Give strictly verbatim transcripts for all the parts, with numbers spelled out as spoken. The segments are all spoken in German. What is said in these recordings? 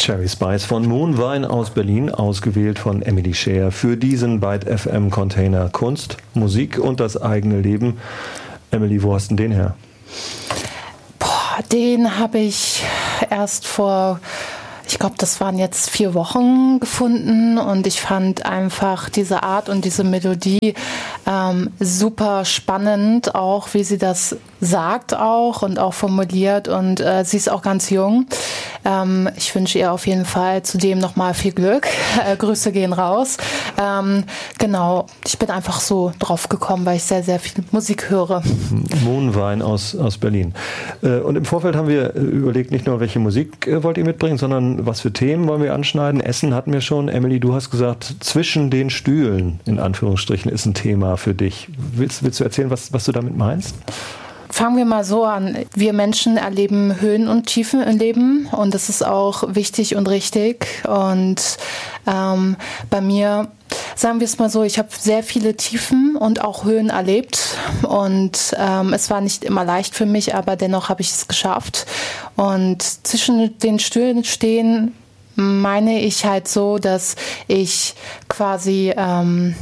Cherry Spice von Moonwine aus Berlin, ausgewählt von Emily Scheer für diesen Byte F M Container Kunst, Musik und das eigene Leben. Emily, wo hast du den her? Boah, den habe ich erst vor, ich glaube, das waren jetzt vier Wochen gefunden und ich fand einfach diese Art und diese Melodie ähm, super spannend, auch wie sie das sagt auch und auch formuliert und äh, sie ist auch ganz jung. Ähm, ich wünsche ihr auf jeden Fall zudem nochmal viel Glück. Äh, Grüße gehen raus. Ähm, genau, ich bin einfach so drauf gekommen, weil ich sehr, sehr viel Musik höre. Moonwine aus, aus Berlin. Äh, und im Vorfeld haben wir überlegt, nicht nur welche Musik äh, wollt ihr mitbringen, sondern was für Themen wollen wir anschneiden. Essen hatten wir schon. Emily, du hast gesagt, zwischen den Stühlen, in Anführungsstrichen, ist ein Thema für dich. Willst, willst du erzählen, was, was du damit meinst? Fangen wir mal so an. Wir Menschen erleben Höhen und Tiefen im Leben und das ist auch wichtig und richtig. Und ähm, bei mir, sagen wir es mal so, ich habe sehr viele Tiefen und auch Höhen erlebt und ähm, es war nicht immer leicht für mich, aber dennoch habe ich es geschafft. Und zwischen den Stühlen stehen meine ich halt so, dass ich quasi... Ähm,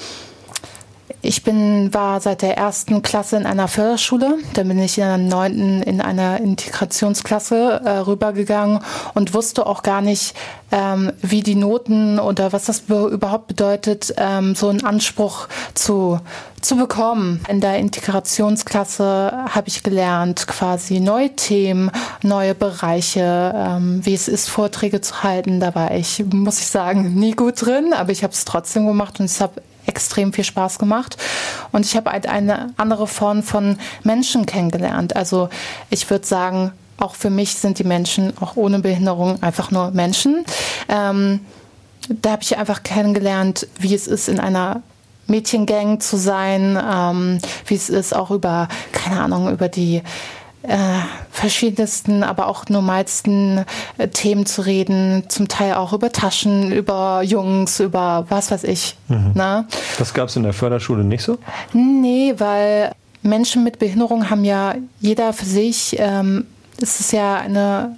Ich bin, war seit der ersten Klasse in einer Förderschule, dann bin ich in der neunten in einer Integrationsklasse äh, rübergegangen und wusste auch gar nicht, ähm, wie die Noten oder was das be- überhaupt bedeutet, ähm, so einen Anspruch zu, zu bekommen. In der Integrationsklasse habe ich gelernt, quasi neue Themen, neue Bereiche, ähm, wie es ist, Vorträge zu halten. Da war ich, muss ich sagen, nie gut drin, aber ich habe es trotzdem gemacht und es habe extrem viel Spaß gemacht und ich habe halt eine andere Form von Menschen kennengelernt. Also ich würde sagen, auch für mich sind die Menschen auch ohne Behinderung einfach nur Menschen. Ähm, da habe ich einfach kennengelernt, wie es ist, in einer Mädchengang zu sein, ähm, wie es ist, auch über, keine Ahnung, über die Äh, verschiedensten, aber auch normalsten äh, Themen zu reden, zum Teil auch über Taschen, über Jungs, über was weiß ich. Mhm. Ne? Das gab es in der Förderschule nicht so? Nee, weil Menschen mit Behinderung haben ja jeder für sich, ähm, es ist ja eine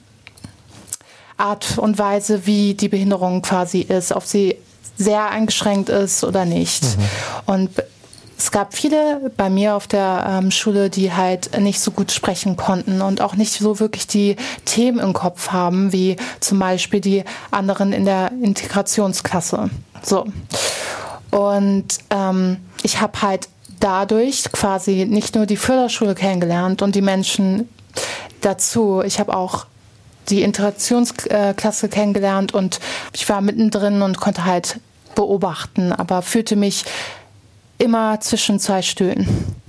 Art und Weise, wie die Behinderung quasi ist, ob sie sehr eingeschränkt ist oder nicht. Mhm. Und es gab viele bei mir auf der ähm, Schule, die halt nicht so gut sprechen konnten und auch nicht so wirklich die Themen im Kopf haben, wie zum Beispiel die anderen in der Integrationsklasse. So. Und ähm, ich habe halt dadurch quasi nicht nur die Förderschule kennengelernt und die Menschen dazu. Ich habe auch die Integrationsklasse kennengelernt und ich war mittendrin und konnte halt beobachten, aber fühlte mich immer zwischen zwei Stühlen.